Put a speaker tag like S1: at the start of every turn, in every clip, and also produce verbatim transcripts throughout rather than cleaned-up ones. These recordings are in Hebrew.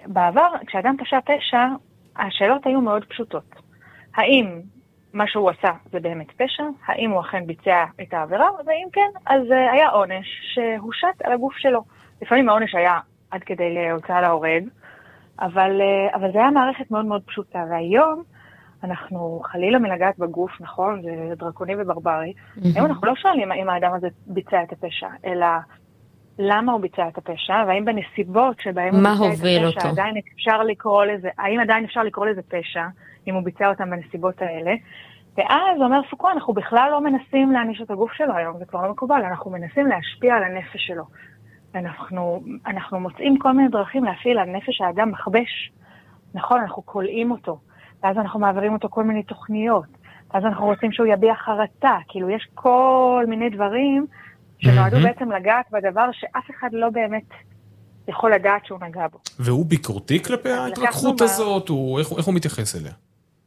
S1: בעבר, כשאדם פשע פשע, השאלות היו מאוד פשוטות. האם מה שהוא עשה זה באמת פשע? האם הוא אכן ביצע את העבירה? ואם כן, אז היה עונש שהושת על הגוף שלו. לפעמים העונש היה עד כדי להוצאה להורג, אבל, אבל זה היה מערכת מאוד מאוד פשוטה. והיום אנחנו חלילה מלגעת בגוף, נכון? זה דרקוני וברברי. Mm-hmm. היום אנחנו לא שואלים אם האדם הזה ביצע את הפשע, אלא למה הוא ביצע את הפשע, והאם בנסיבות שבהם הוא ביצע את הפשע, עדיין אפשר לקרוא לזה, האם עדיין אפשר לקרוא לזה פשע, אם הוא ביצע אותם בנסיבות האלה. ואז אומר פוקו, אנחנו בכלל לא מנסים להעניש את הגוף שלו היום, זה כבר לא מקובל, אנחנו מנסים להשפיע על הנפש שלו. אנחנו, אנחנו מוצאים כל מיני דרכים להפעיל על נפש האדם מכבש. נכון, אנחנו קולעים אותו, ואז אנחנו מעבירים אותו כל מיני תוכניות, ואז אנחנו רוצים שהוא יביע חרטה, כאילו יש כל מיני דברים שנועדו בעצם לגעת בדבר שאף אחד לא באמת יכול לדעת שהוא נגע בו.
S2: והוא ביקורתי כלפי ההתרככות הזאת? איך הוא מתייחס אליה?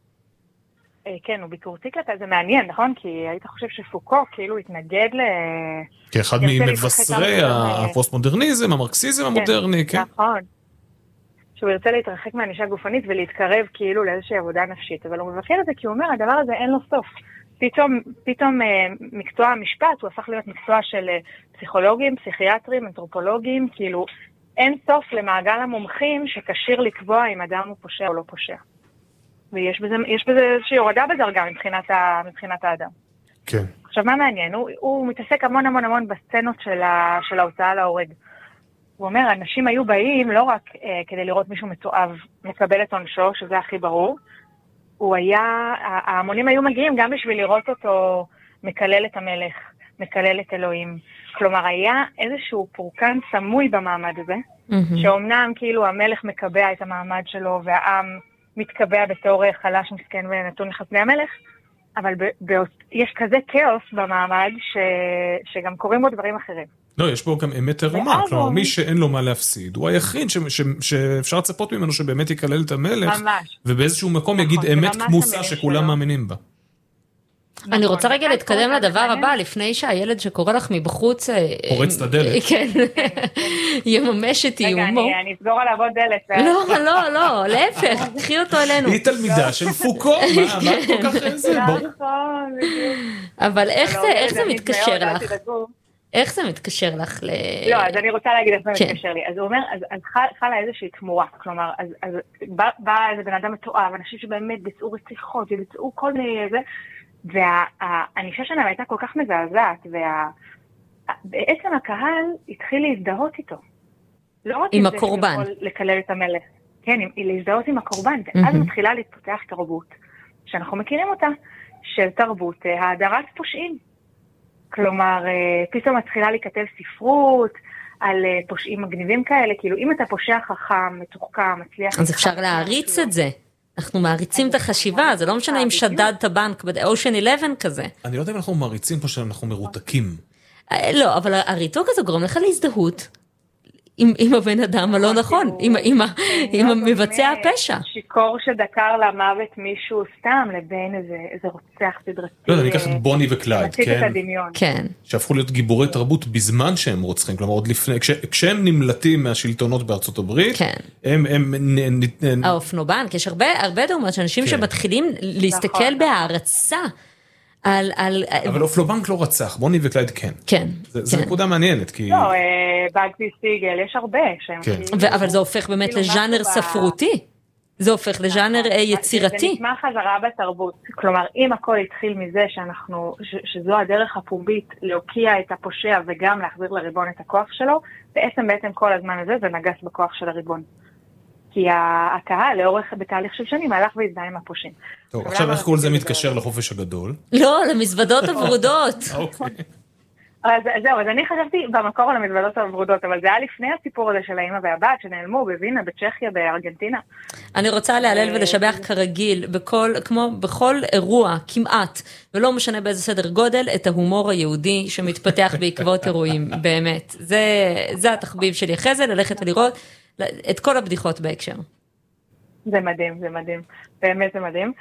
S1: כן, הוא ביקורתי כלפי, זה מעניין, נכון? כי היית חושב שפוקו כאילו התנגד ל...
S2: כאחד ממבשרי הפוסט-מודרניזם, המרקסיזם המודרני, כן?
S1: נכון. שהוא ירצה להתרחק מהענישה גופנית ולהתקרב כאילו לאיזושהי עבודה נפשית, אבל הוא מבקר את זה כי הוא אומר, הדבר הזה אין לו סוף. פתאום, פתאום מקצוע המשפט הוא הפך להיות מקצוע של פסיכולוגים, פסיכיאטרים, אנתרופולוגים, כאילו אין סוף למעגל המומחים שקשיר לקבוע אם אדם הוא פושע או לא פושע. ויש בזה, יש בזה איזושהי הורדה בדרגה מבחינת, ה, מבחינת האדם.
S2: כן.
S1: עכשיו, מה מעניין? הוא, הוא מתעסק המון המון המון בסצנות של, ה, של ההוצאה להורג. הוא אומר, אנשים היו באים לא רק אה, כדי לראות מישהו מתועב מקבל את עונשו, שזה הכי ברור, הוא היה, ההמונים היו מגיעים גם בשביל לראות אותו מקלל את המלך, מקלל את אלוהים. כלומר, היה איזשהו פורקן סמוי במעמד הזה, mm-hmm. שאומנם כאילו המלך מקבע את המעמד שלו, והעם מתקבע בתור חלש מסכן ונתון לחסדי המלך, אבל ב- ב- יש כזה כאוס במעמד ש- שגם קוראים בו דברים אחרים.
S2: לא, יש בו גם אמת ערומה, כלומר, מי שאין לו מה להפסיד, הוא היחיד ש- ש- שאפשר לצפות ממנו שבאמת יקלל את המלך,
S1: ממש.
S2: ובאיזשהו מקום יגיד אמת כמוסה שכולם מאמינים בה.
S3: אני רוצה רגע להתקדם לדבר הבא, לפני שהילד שקורא לך מבחוץ...
S2: פורץ את הדלת.
S3: כן, יממש את איומו.
S1: רגע, אני אסגור עליו עוד דלת.
S3: לא, לא, לא, להפך, תחי אותו אלינו.
S2: היא תלמידה של פוקו, מה כל כך איזה?
S3: אבל איך זה מתקשר לך? איך זה מתקשר לך ל...
S1: לא, אז אני רוצה להגיד איך זה מתקשר לי. אז הוא אומר, אז חלה איזושהי תמורה, כלומר, אז בא איזה בן אדם מתואב, אנשים שבאמת ביצעו רציחות, וביצעו כל מיני איזה... והענישה שלהם הייתה כל כך מזעזעת, ובעצם הקהל התחיל להזדהות איתו. לא רק
S3: עם הקורבן.
S1: יכול לקלל את המלך. כן, להזדהות עם הקורבן. ואז מתחילה להתפתח תרבות, שאנחנו מכירים אותה, של תרבות ההדרת פושעים. כלומר, פתאום מתחילה להיכתב ספרות, על פושעים מגניבים כאלה, כאילו אם אתה פושע חכם, מתוחכם, מצליח...
S3: אז אפשר להריץ את זה. אנחנו מעריצים את החשיבה, זה לא משנה אם שדדת בנק ב-אושן אחת עשרה כזה.
S2: אני לא יודע אם אנחנו מעריצים פה שאנחנו מרותקים.
S3: לא, אבל הריתוק הזה גורם לך להזדהות עם הבן אדם הלא נכון, עם מבצע הפשע.
S1: שיקור שדקר למוות מישהו סתם, לבין איזה רוצח סדרתי.
S2: לא, אני אקח את בוני וקלייד,
S3: כן.
S2: שהפכו להיות גיבורי תרבות בזמן שהם רוצחים, כלומר עוד לפני, כשהם נמלטים מהשלטונות בארצות הברית, הם...
S3: האופנובנק, יש הרבה דוגמאות שאנשים שמתחילים להסתכל בהערצה, על, על...
S2: אבל אופלובנק לא רצח, בוני וקלייד כן.
S3: כן.
S2: זה
S3: כן.
S2: נקודה מעניינת, כי...
S1: לא, בגבי סיגל, יש הרבה שהם
S2: כן.
S1: כאילו...
S3: אבל זה הופך באמת לז'אנר ספרותי. זה הופך לז'אנר יצירתי.
S1: זה נשמע חזרה בתרבות. כלומר, אם הכל התחיל מזה שאנחנו, שזו הדרך הפומבית להוקיע את הפושע וגם להחזיר לריבון את הכוח שלו, בעצם בעצם כל הזמן הזה זה נגס בכוח של הריבון. כי הקהל לאורך בתהליך של שנים הלך והזדהה עם הפושעים.
S2: טוב, עכשיו איך כל זה מתקשר לחופש הגדול?
S3: לא, למזוודות הוורודות.
S2: אוקיי.
S1: אז זהו, אז אני חשבתי במקור על המזוודות הוורודות, אבל זה היה לפני הסיפור הזה של האמא והבת, שנעלמו בווינה, בצ'כיה, בארגנטינה.
S3: אני רוצה להלל ולשבח כרגיל, כמו בכל אירוע, כמעט, ולא משנה באיזה סדר גודל, את ההומור היהודי שמתפתח בעקבות אירועים, באמת. זה התחביב שלי. אחרי זה ללכת ולראות את כל הבדיחות בהקשר.
S1: זה מדהים, זה מדהים. באמת זה מדהים.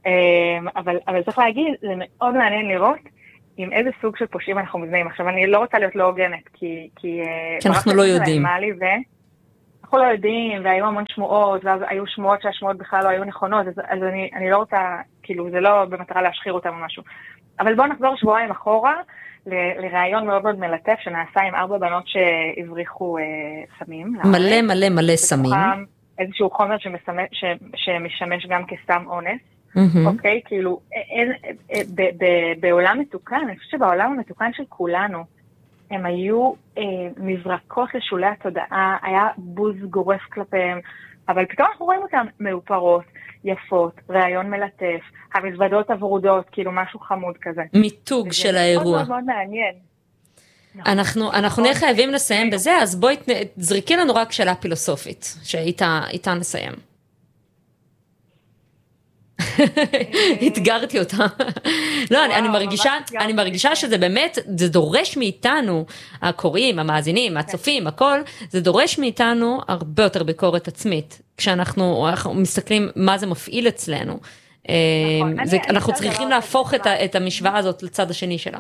S1: אבל, אבל צריך להגיד, זה מאוד מעניין לראות עם איזה סוג של פושעים אנחנו מזנאים. עכשיו, אני לא רוצה להיות לא הוגנת, כי...
S3: כי אנחנו לא יודעים.
S1: אנחנו אנחנו לא יודעים, והיו המון שמועות, ואז היו שמועות שהשמועות בכלל לא היו נכונות, אז, אז אני, אני לא רוצה, כאילו, זה לא במטרה להשחיר אותם או משהו. אבל בואו נחזור שבועיים אחורה, ל- לראיון מאוד מאוד מלטף, שנעשה עם ארבע בנות שהבריחו אה, סמים.
S3: מלא מלא מלא סמים.
S1: איזשהו חומר שמסמש, ש, שמשמש גם כסם אונס.
S3: Mm-hmm.
S1: אוקיי, כאילו, אין, ב, ב, בעולם מתוקן, אני חושבת שבעולם המתוקן של כולנו, הם היו אה, מזרקות לשולי התודעה, היה בוז גורף כלפיהם, אבל פתאום אנחנו רואים אותם מאופרות, יפות, ראיון מלטף, המזוודות הוורודות, כאילו משהו חמוד כזה.
S3: מיתוג של האירוע.
S1: זה מאוד מאוד מעניין.
S3: אנחנו, אנחנו נהיה חייבים לסיים בזה, אז בואי תזרקי לנו רק שאלה פילוסופית, שאיתה נסיים. התגרתי אותה. לא, אני מרגישה, אני מרגישה שזה באמת, זה דורש מאיתנו, הקוראים, המאזינים, הצופים, הכל, זה דורש מאיתנו הרבה יותר ביקורת עצמית, כשאנחנו מסתכלים מה זה מפעיל אצלנו. אנחנו צריכים להפוך את המשוואה הזאת לצד השני שלה.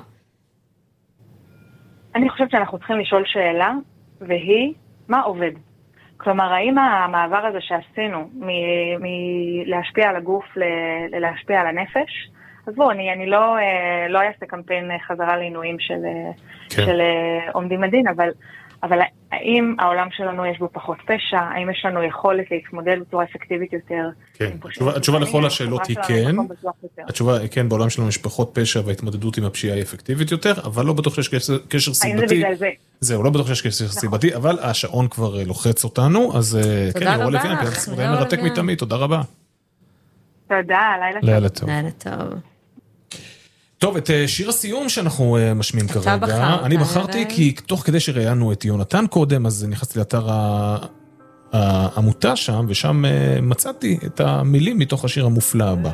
S1: אני חושבת שאנחנו צריכים לשאול שאלה, והיא, מה עובד? כלומר, האם המעבר הזה שעשינו מלהשפיע על הגוף ללהשפיע על הנפש, אז בואו, אני, אני לא, לא אעשה קמפיין חזרה לעינויים של, כן. של עומדים לדין, אבל, אבל האם העולם שלנו יש בו פחות פשע? האם יש לנו יכולת להתמודד בצורה אפקטיבית יותר?
S2: כן, התשובה, התשובה לכל השאלות היא כן. התשובה היא כן, בעולם שלנו יש פחות פשע וההתמודדות עם הפשיעה היא אפקטיבית יותר, אבל לא בטוח שיש קשר, קשר סיבתי.
S1: האם זה בגלל זה?
S2: זהו, לא בטוח שיש קשר סיבתי, אבל השעון כבר לוחץ אותנו, אז כן, יראו לפי נפי, זה מרתק מתמיד, תודה רבה.
S1: תודה, לילה טוב.
S2: לילה טוב.
S3: לילה טוב.
S2: טוב, את שיר הסיום שאנחנו משמיעים כרגע, אני בחרתי כי תוך כדי שראיינו את יונתן קודם, אז נכנסתי לאתר העמותה שם, ושם מצאתי את המילים מתוך השיר המופלא הבא.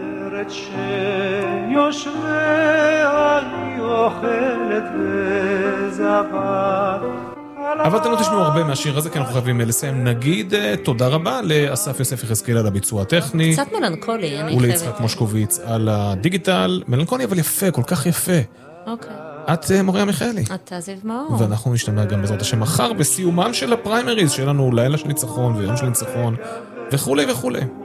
S2: אבל אתם לא תשמעו הרבה מהשיר הזה, כי אנחנו חייבים לסיים. נגיד תודה רבה לאסף יוסף יחזקאל על הביצוע הטכני.
S3: קצת מלנכולי, אני חייבת.
S2: וליצחק מושקוביץ על הדיגיטל. מלנכולי אבל יפה, כל כך יפה.
S3: אוקיי.
S2: את מוריה מיכאלי.
S3: אתה זיו מאור.
S2: ואנחנו נשתמע גם בעזרת השם מחר בסיומם של הפריימריז, שלנו לילה של ניצחון ויום של ניצחון וכולי וכולי.